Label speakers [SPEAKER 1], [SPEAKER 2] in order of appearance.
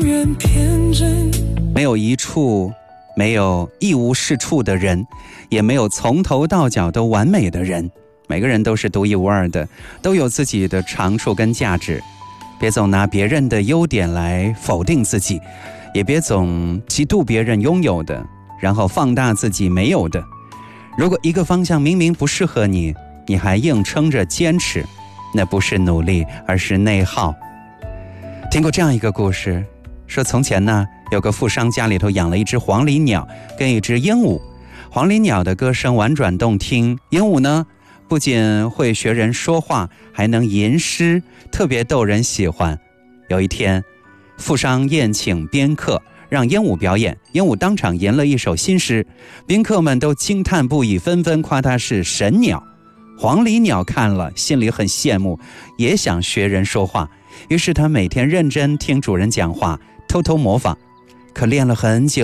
[SPEAKER 1] 远偏真。
[SPEAKER 2] 没有一处，没有一无是处的人，也没有从头到脚都完美的人。每个人都是独一无二的，都有自己的长处跟价值。别总拿别人的优点来否定自己，也别总嫉妒别人拥有的，然后放大自己没有的。如果一个方向明明不适合你，你还硬撑着坚持，那不是努力，而是内耗。听过这样一个故事，说从前呢，有个富商家里头养了一只黄鹂鸟跟一只鹦鹉。黄鹂鸟的歌声婉转动听，鹦鹉呢不仅会学人说话，还能吟诗，特别逗人喜欢。有一天，富商宴请宾客，让鹦鹉表演，鹦鹉当场吟了一首新诗，宾客们都惊叹不已，纷纷夸它是神鸟。黄鹂鸟看了，心里很羡慕，也想学人说话，于是他每天认真听主人讲话，偷偷模仿。可练了很久